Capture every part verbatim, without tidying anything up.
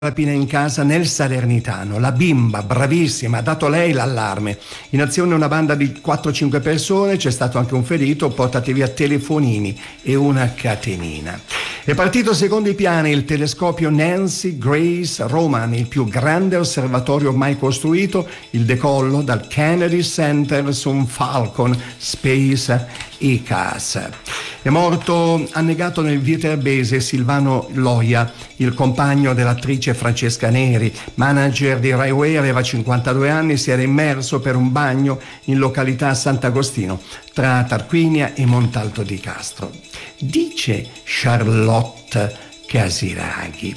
rapina in casa nel Salernitano. La bimba, bravissima, ha dato lei l'allarme. In azione una banda di quattro cinque persone, c'è stato anche un ferito, portati via telefonini e una catenina. È partito secondo i piani il telescopio Nancy Grace Roman, il più grande osservatorio mai costruito, il decollo dal Kennedy Center su un Falcon Space I C A S. È morto annegato nel Viterbese Silvano Loia, il compagno dell'attrice Francesca Neri, manager di Rai Way, aveva cinquantadue anni, si era immerso per un bagno in località Sant'Agostino, tra Tarquinia e Montalto di Castro. Dice Charlotte Casiraghi: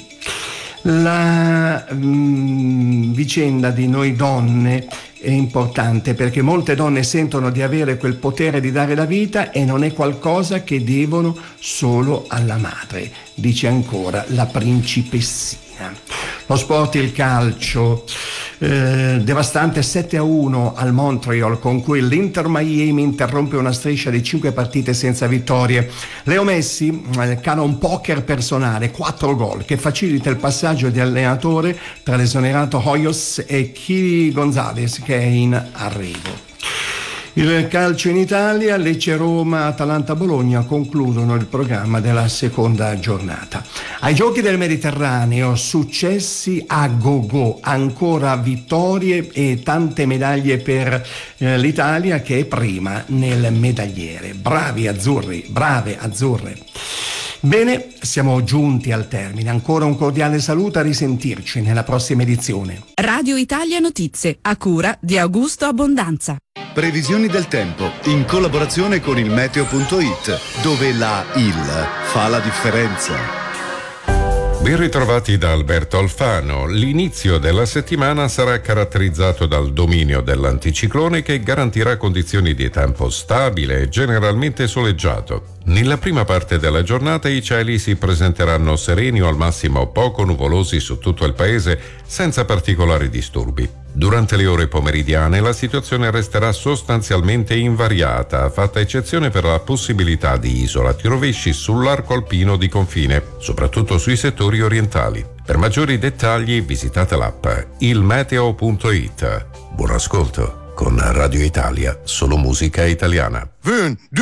la mm, vicenda di noi donne è importante perché molte donne sentono di avere quel potere di dare la vita e non è qualcosa che devono solo alla madre, dice ancora la principessina. Lo sport, il calcio, eh, devastante sette a uno al Montreal, con cui l'Inter Miami interrompe una striscia di cinque partite senza vittorie. Leo Messi eh, cala un poker personale, quattro gol, che facilita il passaggio di allenatore tra l'esonerato Hoyos e Kiri Gonzalez, che è in arrivo. Il calcio in Italia, Lecce Roma, Atalanta Bologna concludono il programma della seconda giornata. Ai Giochi del Mediterraneo, successi a go-go, ancora vittorie e tante medaglie per eh, l'Italia, che è prima nel medagliere. Bravi azzurri, brave azzurre. Bene, siamo giunti al termine. Ancora un cordiale saluto, a risentirci nella prossima edizione. Radio Italia Notizie, a cura di Augusto Abbondanza. Previsioni del tempo in collaborazione con il meteo punto it, dove la I L fa la differenza. Ben ritrovati da Alberto Alfano. L'inizio della settimana sarà caratterizzato dal dominio dell'anticiclone, che garantirà condizioni di tempo stabile e generalmente soleggiato. Nella prima parte della giornata i cieli si presenteranno sereni o al massimo poco nuvolosi su tutto il paese, senza particolari disturbi. Durante le ore pomeridiane la situazione resterà sostanzialmente invariata, fatta eccezione per la possibilità di isolati rovesci sull'arco alpino di confine, soprattutto sui settori orientali. Per maggiori dettagli visitate l'app il meteo punto it. Buon ascolto con Radio Italia, solo musica italiana.